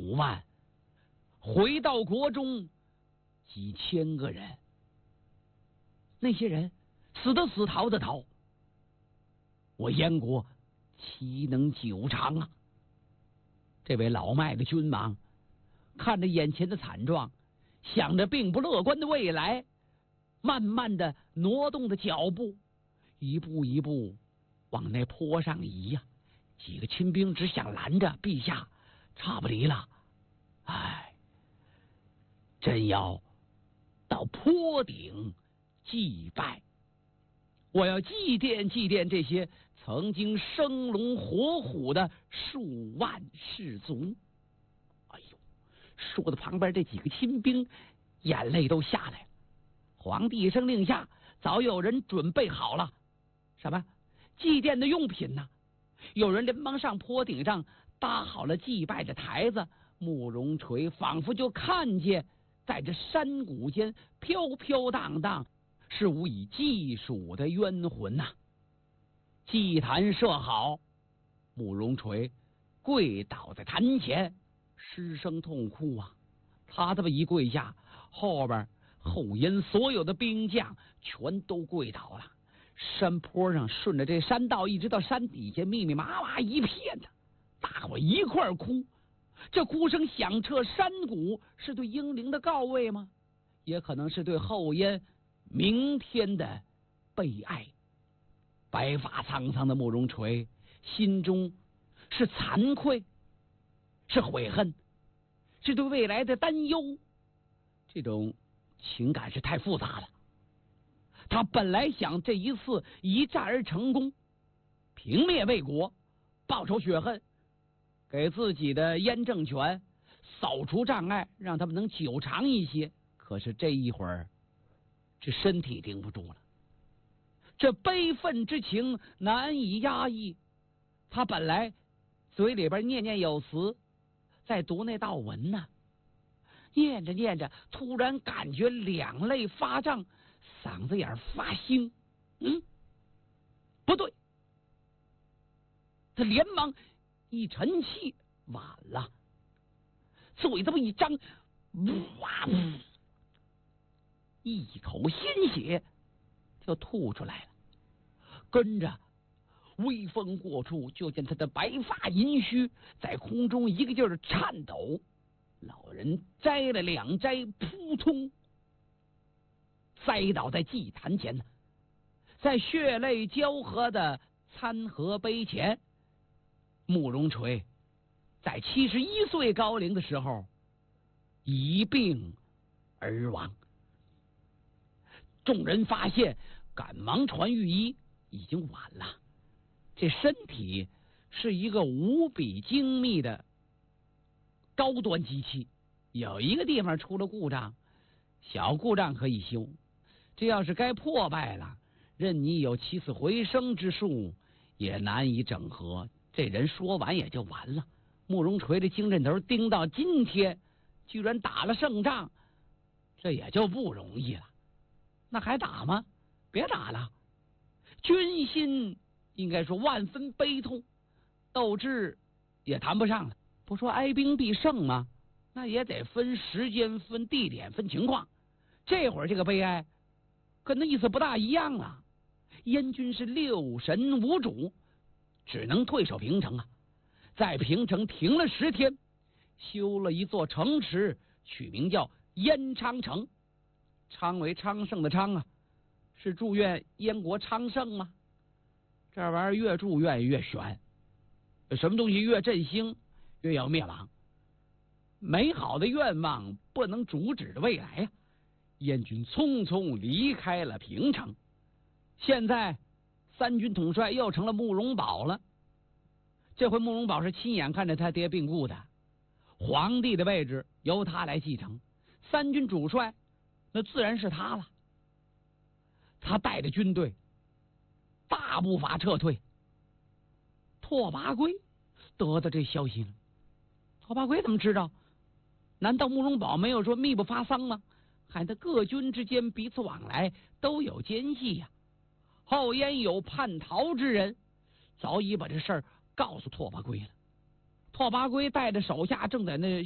5万，回到国中几千个人。那些人死的死，逃的逃，我燕国岂能久长啊？这位老迈的君王看着眼前的惨状，想着并不乐观的未来，慢慢的挪动着脚步，一步一步往那坡上移呀。几个亲兵只想拦着，陛下，差不离了，哎，真要到坡顶祭拜，我要祭奠祭奠这些曾经生龙活虎的数万士卒。哎呦，说的旁边这几个亲兵眼泪都下来了。皇帝一声令下，早有人准备好了什么祭奠的用品呢？有人连忙上坡顶上搭好了祭拜的台子。慕容垂仿佛就看见在这山谷间飘飘荡荡，是无以计数的冤魂呐。祭坛设好，慕容垂跪倒在坛前，失声痛哭啊。他这么一跪下，后边后燕所有的兵将全都跪倒了。山坡上顺着这山道一直到山底下，密密麻麻一片的，大伙一块哭。这哭声响彻山谷，是对英灵的告慰吗？也可能是对后燕明天的悲哀。白发苍苍的慕容垂心中是惭愧，是悔恨，是对未来的担忧。这种情感是太复杂了。他本来想这一次一战而成功，平灭魏国，报仇雪恨，给自己的燕政权扫除障碍，让他们能久长一些。可是这一会儿，这身体顶不住了，这悲愤之情难以压抑。他本来嘴里边念念有词，在读那道文呢，念着念着，突然感觉两肋发胀，嗓子眼发腥。不对，他连忙一沉气，晚了，嘴这么一张，哇，一口鲜血就吐出来了。跟着微风过处，就见他的白发银须在空中一个劲儿的颤抖。老人摘了2摘，扑通栽倒在祭坛前，在血泪交合的参合碑前。慕容垂在71岁高龄的时候一病而亡。众人发现，赶忙传御医，已经晚了。这身体是一个无比精密的高端机器，有一个地方出了故障，小故障可以修，这要是该破败了，任你有起死回生之术，也难以整合。这人说完也就完了。慕容垂的精神头盯到今天，居然打了胜仗，这也就不容易了。那还打吗？别打了。军心应该说万分悲痛，斗志也谈不上了。不说哀兵必胜吗？那也得分时间、分地点、分情况。这会儿这个悲哀跟那意思不大一样啊。燕军是6神无主，只能退守平城啊。在平城停了10天，修了一座城池，取名叫燕昌城。昌为昌盛的昌啊，是祝愿燕国昌盛吗？这玩意儿越祝愿越悬，什么东西越振兴越要灭亡。美好的愿望不能阻止未来啊！燕军匆匆离开了平城，现在3军统帅又成了慕容宝了。这回慕容宝是亲眼看着他爹病故的，皇帝的位置由他来继承，3军主帅那自然是他了。他带着军队大步伐撤退。拓跋圭得到这消息了。拓跋圭怎么知道？难道慕容宝没有说密不发丧吗？害得各军之间彼此往来都有奸细呀。后燕有叛逃之人，早已把这事儿告诉拓跋圭了。拓跋圭带着手下正在那